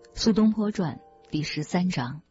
苏东坡传第13章。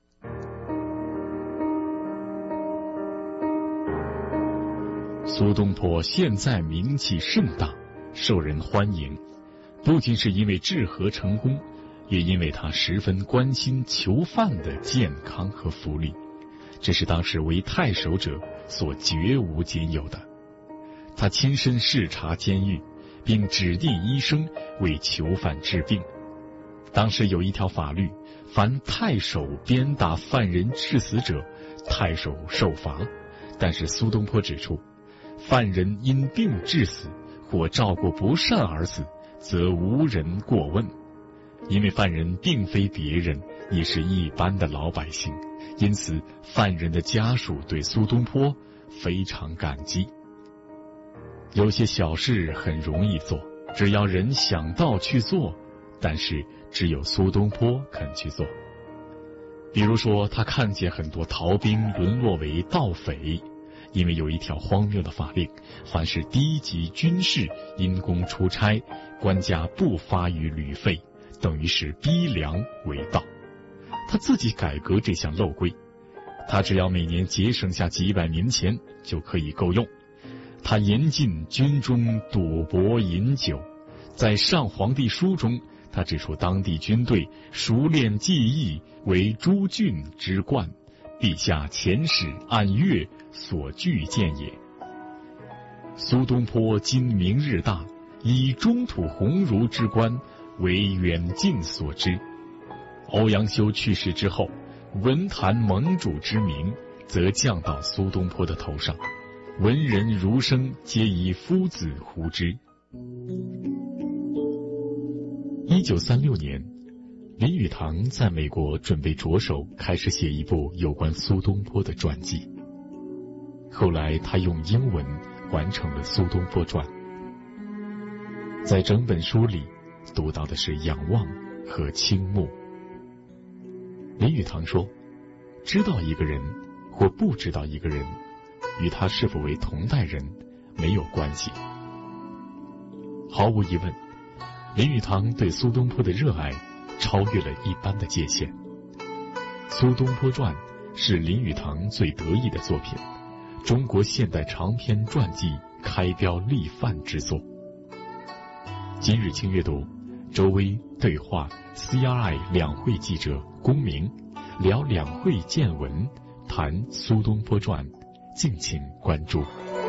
苏东坡现在名气甚大，受人欢迎，不仅是因为治河成功，也因为他十分关心囚犯的健康和福利，这是当时为太守者所绝无仅有的。他亲身视察监狱，并指定医生为囚犯治病。当时有一条法律，凡太守鞭打犯人致死者，太守受罚。但是苏东坡指出，犯人因病致死或照顾不善而死，则无人过问。因为犯人并非别人，也是一般的老百姓，因此犯人的家属对苏东坡非常感激。有些小事很容易做，只要人想到去做，但是只有苏东坡肯去做。比如说，他看见很多逃兵沦落为盗匪，因为有一条荒谬的法令，凡是低级军士因公出差，官家不发于旅费，等于是逼良为盗。他自己改革这项漏规，他只要每年节省下几百民钱就可以够用。他严禁军中赌博饮酒，在上皇帝书中，他指出当地军队熟练技艺为诸郡之冠，陛下前史按月所具见也。苏东坡今名日大，以中土鸿儒之官为远近所知。欧阳修去世之后，文坛盟主之名则降到苏东坡的头上，文人儒生皆以夫子呼之。1936年，林语堂在美国准备着手开始写一部有关苏东坡的传记。后来他用英文完成了《苏东坡传》。在整本书里读到的是仰望和倾慕。林语堂说，知道一个人或不知道一个人，与他是否为同代人没有关系。毫无疑问，林语堂对苏东坡的热爱超越了一般的界限。《苏东坡传》是林语堂最得意的作品，中国现代长篇传记开标立范之作。今日清阅读，周薇对话 CRI 两会记者龚明，聊两会见闻，谈苏东坡传，敬请关注。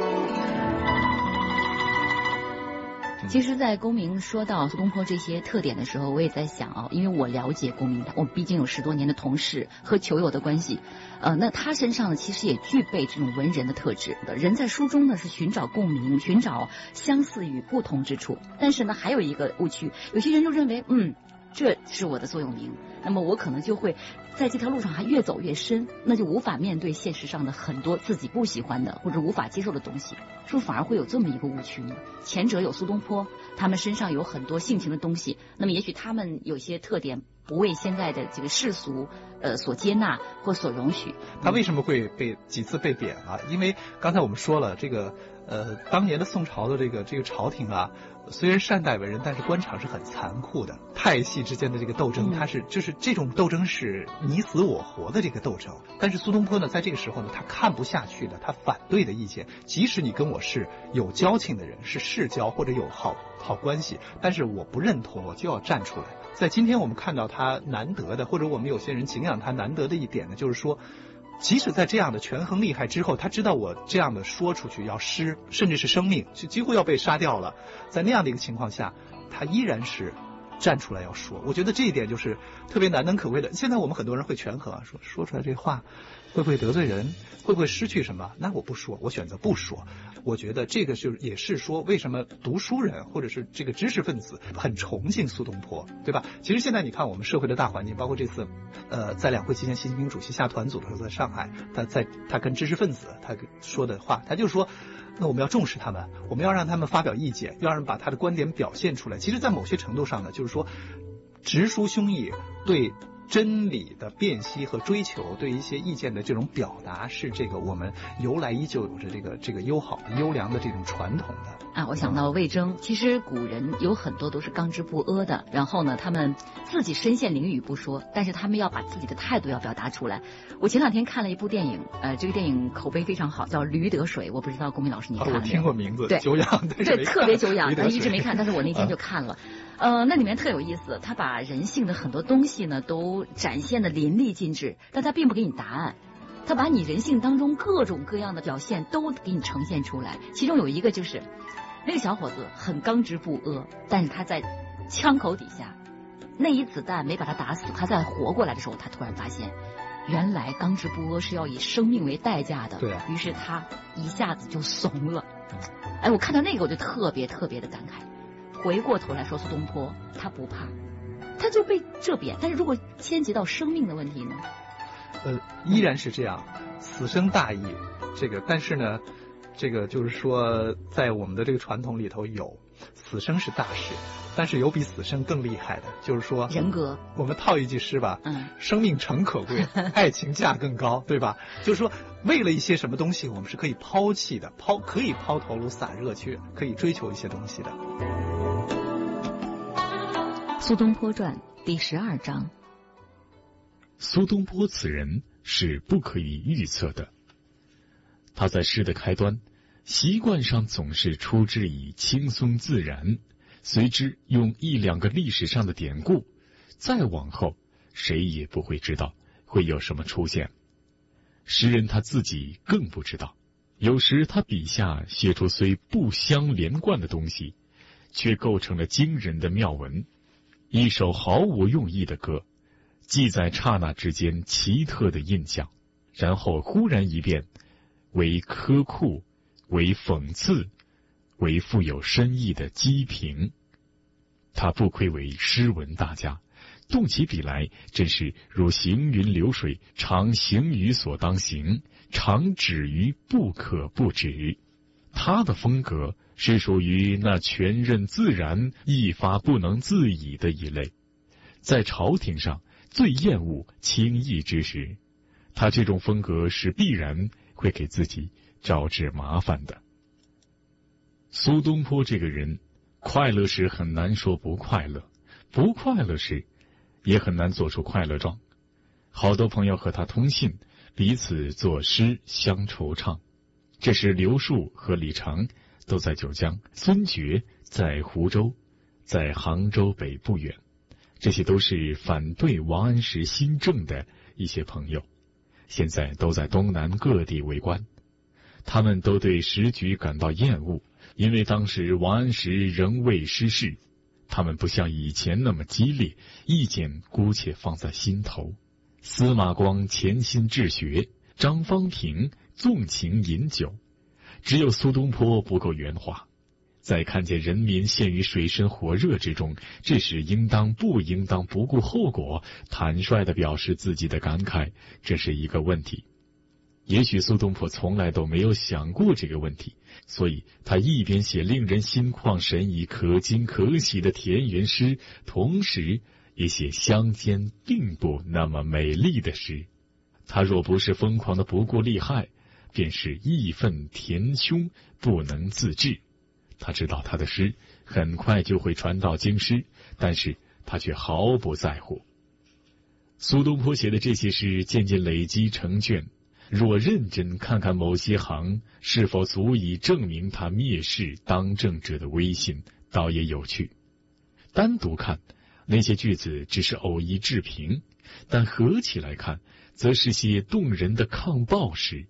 其实在龚明说到苏东坡这些特点的时候，我也在想因为我了解龚明，我毕竟有10多年的同事和球友的关系，那他身上呢其实也具备这种文人的特质。人在书中呢是寻找共鸣，寻找相似与不同之处，但是呢还有一个误区，有些人就认为这是我的座右铭，那么我可能就会在这条路上还越走越深，那就无法面对现实上的很多自己不喜欢的或者无法接受的东西，是不是反而会有这么一个误区呢？前者有苏东坡，他们身上有很多性情的东西，那么也许他们有些特点不为现在的这个世俗所接纳或所容许。 他为什么会几次被贬啊？因为刚才我们说了，这个当年的宋朝的这个朝廷啊，虽然善待文人，但是官场是很残酷的，派系之间的这个斗争，就是这种斗争是你死我活的这个斗争。但是苏东坡呢，在这个时候呢，他看不下去的，他反对的意见，即使你跟我是有交情的人，是世交或者有好关系，但是我不认同，我就要站出来。在今天我们看到他难得的，或者我们有些人敬仰他难得的一点呢，就是说即使在这样的权衡利害之后，他知道我这样的说出去要失，甚至是生命，就几乎要被杀掉了，在那样的一个情况下，他依然是站出来要说。我觉得这一点就是特别难能可贵的。现在我们很多人会权衡说出来这话会不会得罪人，会不会失去什么，那我不说，我选择不说。我觉得这个也是说为什么读书人或者是这个知识分子很崇敬苏东坡，对吧？其实现在你看我们社会的大环境，包括这次在两会期间习近平主席下团组的时候在上海，他跟知识分子他说的话，他就说那我们要重视他们，我们要让他们发表意见，要让人把他的观点表现出来。其实在某些程度上呢，就是说直抒胸臆，对真理的辨析和追求，对一些意见的这种表达，是这个我们由来已久有着这个优好优良的这种传统的啊。我想到魏征，其实古人有很多都是刚直不阿的，然后呢，他们自己身陷囹圄不说，但是他们要把自己的态度要表达出来。我前2天看了一部电影，这个电影口碑非常好，叫《驴得水》，我不知道龚明老师你看了没有？ 我听过名字， 对， 久仰， 对，特别久仰，一直没看，但是我那天就看了。那里面特有意思，他把人性的很多东西呢都展现的淋漓尽致，但他并不给你答案，他把你人性当中各种各样的表现都给你呈现出来。其中有一个就是那个小伙子很刚直不阿，但是他在枪口底下那一子弹没把他打死，他在活过来的时候，他突然发现原来刚直不阿是要以生命为代价的。 对， 于是他一下子就怂了。哎，我看到那个我就特别特别的感慨。回过头来说，苏东坡他不怕，他就被这贬。但是如果牵及到生命的问题呢？ 依然是这样，死生大义。但是呢，这个就是说，在我们的这个传统里头有死生是大事，但是有比死生更厉害的，就是说人格。 我们套一句诗吧，生命诚可贵，爱情价更高，对吧？就是说，为了一些什么东西，我们是可以抛弃的，可以抛头颅洒热血，可以追求一些东西的。 苏东坡传第12章。 苏东坡此人是不可以预测的。他在诗的开端，习惯上总是出之以轻松自然，随之用1-2个历史上的典故，再往后谁也不会知道会有什么出现。诗人他自己更不知道，有时他笔下写出虽不相连贯的东西，却构成了惊人的妙文。一首毫无用意的歌，记在刹那之间奇特的印象，然后忽然一变，为苛酷，为讽刺，为富有深意的讥评。他不愧为诗文大家，动起笔来真是如行云流水，常行于所当行，常止于不可不止。他的风格是属于那全任自然、一发不能自已的一类，在朝廷上最厌恶轻易之时，他这种风格是必然会给自己招致麻烦的。苏东坡这个人，快乐时很难说不快乐，不快乐时也很难做出快乐状。好多朋友和他通信，彼此作诗相惆怅。这时刘树和李常都在九江，孙觉在湖州，在杭州北不远。这些都是反对王安石新政的一些朋友，现在都在东南各地为官。他们都对时局感到厌恶，因为当时王安石仍未失势，他们不像以前那么激烈，意见姑且放在心头。司马光潜心治学，张方平纵情饮酒，只有苏东坡不够圆滑。在看见人民陷于水深火热之中，这时应当不应当不顾后果，坦率地表示自己的感慨，这是一个问题。也许苏东坡从来都没有想过这个问题，所以他一边写令人心旷神怡、可惊可喜的田园诗，同时也写乡间并不那么美丽的诗。他若不是疯狂的不顾利害，便是义愤填胸，不能自制。他知道他的诗很快就会传到京师，但是他却毫不在乎。苏东坡写的这些诗渐渐累积成卷，若认真看看某些行，是否足以证明他蔑视当政者的威信，倒也有趣。单独看，那些句子只是偶一置评，但合起来看，则是些动人的抗暴诗。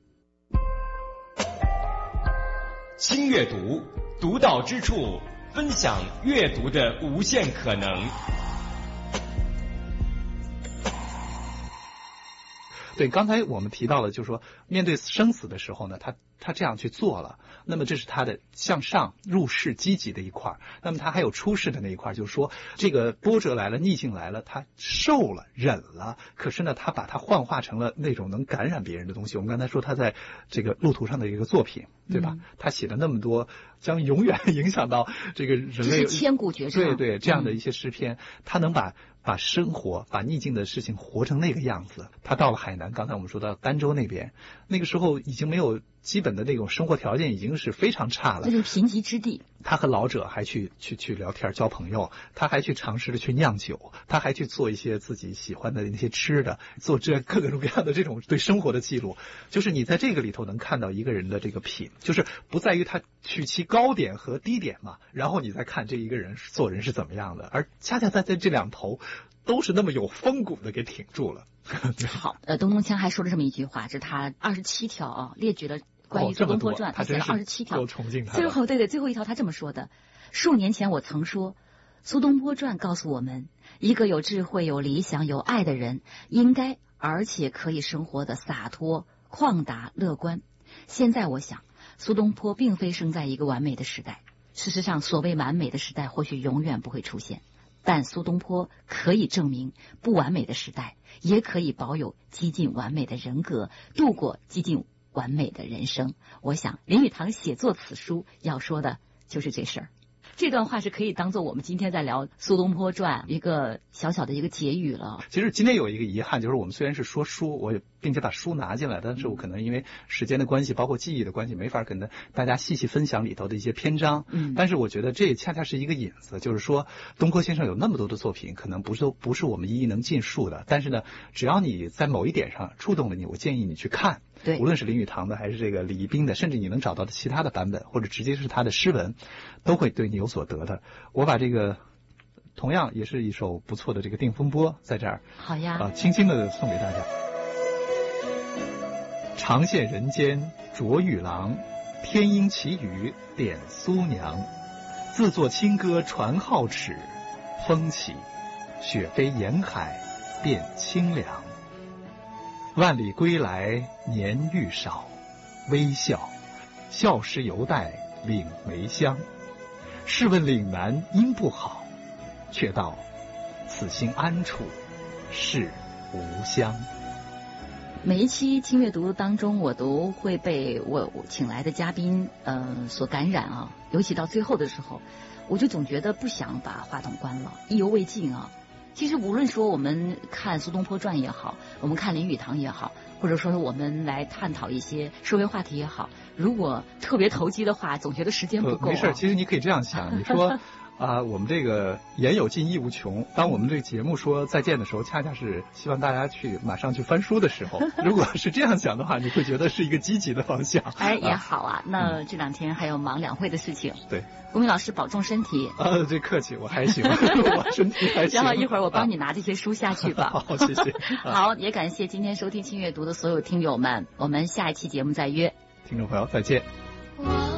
轻阅读，独到之处，分享阅读的无限可能。 对，刚才我们提到了，就是说面对生死的时候呢，他这样去做了，那么这是他的向上入世积极的一块。那么他还有出世的那一块，就是说这个波折来了，逆境来了，他受了忍了，可是呢他把它幻化成了那种能感染别人的东西。我们刚才说他在这个路途上的一个作品，对吧？他写了那么多将永远影响到这个人类， 这是千古绝唱。 对，这样的一些诗篇，他能把把生活、把逆境的事情活成那个样子。他到了海南，刚才我们说到儋州那边，那个时候已经没有基本的那种生活条件，已经是非常差了， 这是贫瘠之地。 他和老者还去聊天交朋友，他还去尝试着去酿酒，他还去做一些自己喜欢的那些吃的，做这各种各样的这种对生活的记录。就是你在这个里头能看到一个人的这个品，就是不在于他取其高点和低点嘛，然后你再看这一个人做人是怎么样的，而恰恰在这两头都是那么有风骨的给挺住了。 好，东东锵还说了这么一句话，这是他27条啊列举了关于苏东坡传，他写了27条。最后最后一条他这么说的：数年前我曾说，苏东坡传告诉我们，一个有智慧、有理想、有爱的人，应该而且可以生活的洒脱、旷达、乐观。现在我想，苏东坡并非生在一个完美的时代。事实上，所谓完美的时代或许永远不会出现，但苏东坡可以证明，不完美的时代也可以保有接近完美的人格，度过接近完美的人生。我想林语堂写作此书要说的就是这事儿。这段话是可以当做我们今天在聊苏东坡传一个小小的一个结语了。 其实今天有一个遗憾，就是我们虽然是说书，并且把书拿进来，但是我可能因为时间的关系，包括记忆的关系，没法跟大家细细分享里头的一些篇章。但是我觉得这恰恰是一个引子，就是说东坡先生有那么多的作品，可能不是我们一一能尽述的，但是呢，只要你在某一点上触动了你，我建议你去看。 对， 无论是林语堂的还是这个李义斌的，甚至你能找到的其他的版本，或者直接是他的诗文，都会对你有所得的。我把这个同样也是一首不错的这个《定风波》在这儿， 好呀， 轻轻的送给大家。长羡人间卓玉郎，天鹰奇语点苏娘。自作清歌传皓齿，风起雪飞沿海变清凉。万里归来年愈少，微笑笑时犹带岭梅香。试问岭南应不好，却道此心安处是吾乡。 每一期轻阅读当中，我都会被我请来的嘉宾所感染啊，尤其到最后的时候，我就总觉得不想把话筒关了，意犹未尽啊。其实无论说我们看苏东坡传也好，我们看林语堂也好，或者说我们来探讨一些社会话题也好，如果特别投机的话，总觉得时间不够。 没事，其实你可以这样想，你说我们这个言有尽意无穷，当我们这个节目说再见的时候，恰恰是希望大家马上去翻书的时候。如果是这样想的话，你会觉得是一个积极的方向。 也好啊。那这2天还有忙两会的事情。 对， 公民老师保重身体。 这客气，我还行，我身体还行。 然后一会儿我帮你拿这些书下去吧。 好，谢谢。 好，也感谢今天收听轻阅读的所有听友们，我们下一期节目再约。 听众朋友再见。